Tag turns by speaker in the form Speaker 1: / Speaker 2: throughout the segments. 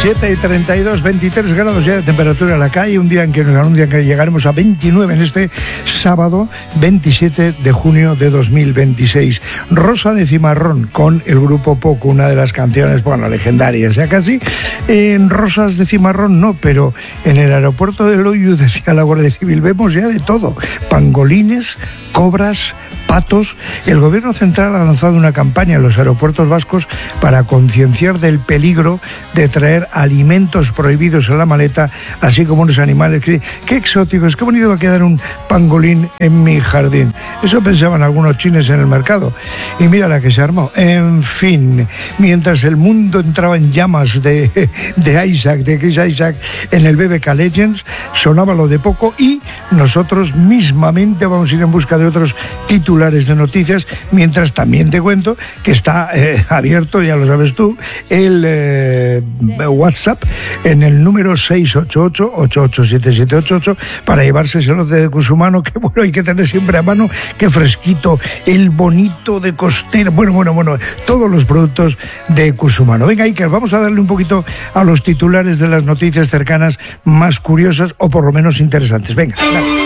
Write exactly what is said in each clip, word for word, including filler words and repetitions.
Speaker 1: siete y treinta y dos, veintitrés grados ya de temperatura en la calle, un día en que nos anuncian que llegaremos a veintinueve en este sábado veintisiete de junio de dos mil veintiséis. Rosa de Cimarrón con el grupo Poco, una de las canciones, bueno, legendarias ya casi. En Rosas de Cimarrón no, pero en el aeropuerto de Loiu, decía la Guardia Civil, vemos ya de todo: pangolines, cobras, patos. El gobierno central ha lanzado una campaña en los aeropuertos vascos para concienciar del peligro de traer alimentos prohibidos en la maleta, así como unos animales que, qué exóticos, qué bonito va a quedar un pangolín en mi jardín. Eso pensaban algunos chines en el mercado. Y mira la que se armó. En fin, mientras el mundo entraba en llamas de, de Isaac, de Chris Isaac, en el B B K Legends, sonaba lo de Poco, y nosotros mismamente vamos a ir en busca de otros titulares de noticias, mientras también te cuento que está eh, abierto, ya lo sabes tú, el eh, WhatsApp en el número seis ocho ocho, ocho ocho siete siete ocho ocho para llevarse ese lote de Cusumano, que bueno, hay que tener siempre a mano, que fresquito, el bonito de costera, bueno, bueno, bueno, todos los productos de Cusumano. Venga, Iker, vamos a darle un poquito a los titulares de las noticias cercanas más curiosas, o por lo menos interesantes. Venga, dale.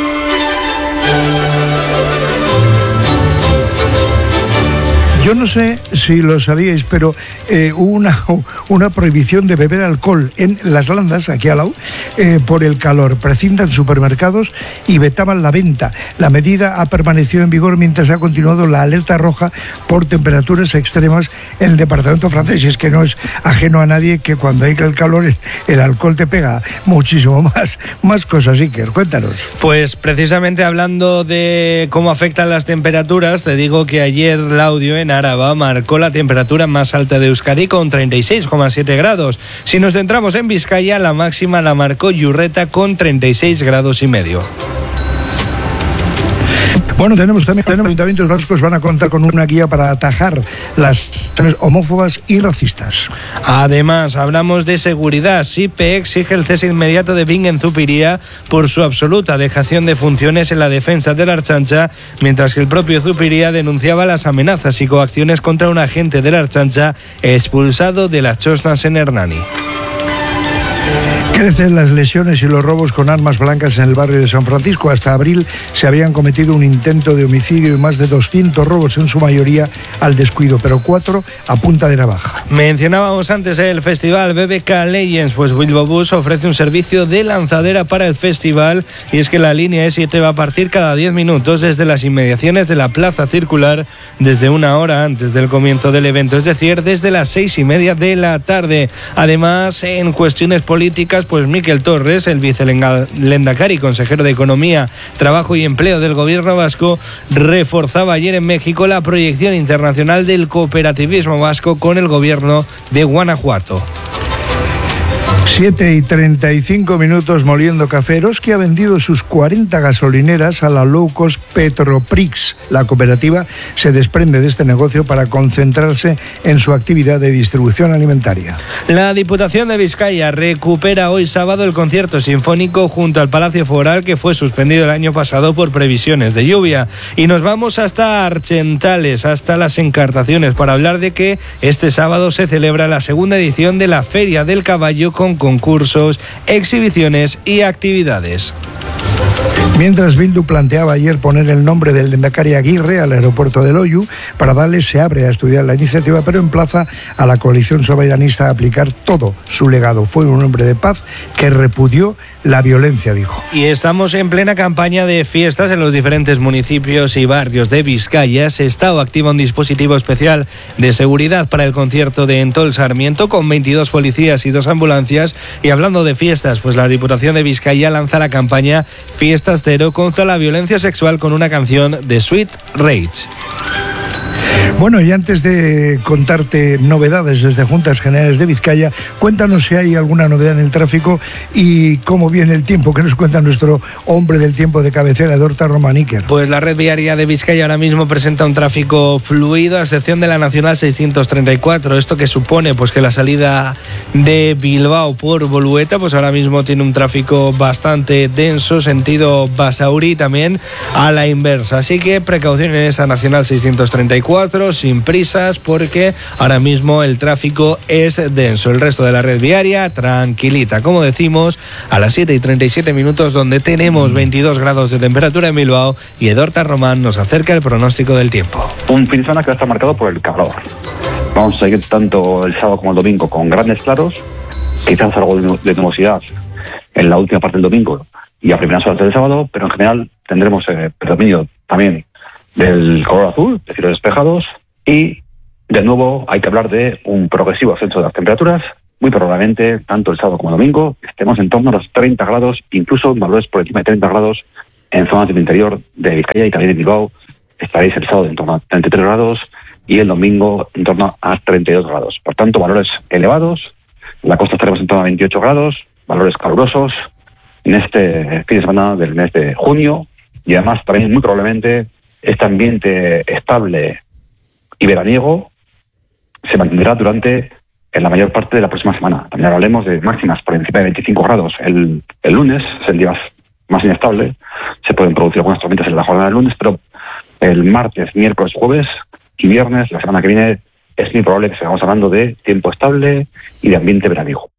Speaker 1: Yo no sé si lo sabíais, pero eh, hubo una, una prohibición de beber alcohol en Las Landas, aquí al lado, eh, por el calor. Precintan supermercados y vetaban la venta. La medida ha permanecido en vigor mientras ha continuado la alerta roja por temperaturas extremas en el departamento francés. Y es que no es ajeno a nadie que cuando hay el calor el alcohol te pega muchísimo más. Más cosas, Iker, cuéntanos.
Speaker 2: Pues precisamente hablando de cómo afectan las temperaturas, te digo que ayer Laudio en Araba marcó la temperatura más alta de Euskadi con treinta y seis coma siete grados. Si nos centramos en Vizcaya, la máxima la marcó Yurreta con treinta y seis grados y medio.
Speaker 1: Bueno, tenemos también, tenemos ayuntamientos vascos van a contar con una guía para atajar las homófobas y racistas.
Speaker 2: Además, hablamos de seguridad. SIPE exige el cese inmediato de Bingen Zupiria por su absoluta dejación de funciones en la defensa de la Ertzaintza, mientras que el propio Zupiria denunciaba las amenazas y coacciones contra un agente de la Ertzaintza expulsado de las Chosnas en Hernani.
Speaker 1: Crecen las lesiones y los robos con armas blancas en el barrio de San Francisco. Hasta abril se habían cometido un intento de homicidio y más de doscientos robos, en su mayoría al descuido, pero cuatro a punta de navaja.
Speaker 2: Mencionábamos antes el festival B B K Legends, pues Bilbo Bus ofrece un servicio de lanzadera para el festival, y es que la línea E siete va a partir cada diez minutos desde las inmediaciones de la Plaza Circular desde una hora antes del comienzo del evento, es decir, desde las seis y media de la tarde. Además, en cuestiones políticas, pues Miquel Torres, el vicelendakari, consejero de Economía, Trabajo y Empleo del gobierno vasco, reforzaba ayer en México la proyección internacional del cooperativismo vasco con el gobierno de Guanajuato.
Speaker 1: siete y treinta y cinco minutos, moliendo café. Eroski ha vendido sus cuarenta gasolineras a la low cost Petroprix. La cooperativa se desprende de este negocio para concentrarse en su actividad de distribución alimentaria.
Speaker 2: La Diputación de Vizcaya recupera hoy sábado el concierto sinfónico junto al Palacio Foral, que fue suspendido el año pasado por previsiones de lluvia. Y nos vamos hasta Archentales, hasta las Encartaciones, para hablar de que este sábado se celebra la segunda edición de la Feria del Caballo, con concursos, exhibiciones y actividades.
Speaker 1: Mientras Bildu planteaba ayer poner el nombre del lehendakari Aguirre al aeropuerto de Loiu, Pardales se abre a estudiar la iniciativa, pero emplaza a la coalición soberanista a aplicar todo su legado. Fue un hombre de paz que repudió la violencia, dijo.
Speaker 2: Y estamos en plena campaña de fiestas en los diferentes municipios y barrios de Vizcaya. Sestao activa un dispositivo especial de seguridad para el concierto de Entol Sarmiento, con veintidós policías y dos ambulancias. Y hablando de fiestas, pues la Diputación de Vizcaya lanza la campaña Fiestas Cero contra la violencia sexual con una canción de Sweet Rage.
Speaker 1: Bueno, y antes de contarte novedades desde Juntas Generales de Vizcaya, cuéntanos si hay alguna novedad en el tráfico y cómo viene el tiempo, que nos cuenta nuestro hombre del tiempo de cabecera, Dorta Romaniker.
Speaker 2: Pues la red viaria de Vizcaya ahora mismo presenta un tráfico fluido, a excepción de la Nacional seiscientos treinta y cuatro. ¿Esto que supone? Pues que la salida de Bilbao por Bolueta, pues ahora mismo tiene un tráfico bastante denso, sentido Basauri, también a la inversa. Así que precaución en esa Nacional seiscientos treinta y cuatro. cuatro sin prisas porque ahora mismo el tráfico es denso. El resto de la red viaria tranquilita, como decimos, a las siete y treinta y siete minutos, donde tenemos veintidós grados de temperatura en Bilbao, y Edorta Román nos acerca el pronóstico del tiempo.
Speaker 3: Un fin de semana que va a estar marcado por el calor. Vamos a seguir tanto el sábado como el domingo con grandes claros, quizás algo de nubosidad en la última parte del domingo y a primeras horas del sábado, pero en general tendremos eh, predominio también del color azul, de cielos despejados, y de nuevo hay que hablar de un progresivo ascenso de las temperaturas. Muy probablemente, tanto el sábado como el domingo, estemos en torno a los treinta grados, incluso en valores por encima de treinta grados en zonas del interior de Vizcaya y también de Bilbao. Estaréis el sábado en torno a treinta y tres grados y el domingo en torno a treinta y dos grados. Por tanto, valores elevados. En la costa estaremos en torno a veintiocho grados, valores calurosos en este fin de semana del mes de junio, y además también muy probablemente este ambiente estable y veraniego se mantendrá durante en la mayor parte de la próxima semana. También hablaremos de máximas por encima de veinticinco grados. El, el lunes es el día más, más inestable. Se pueden producir algunas tormentas en la jornada del lunes, pero el martes, miércoles, jueves y viernes, la semana que viene, es muy probable que sigamos hablando de tiempo estable y de ambiente veraniego.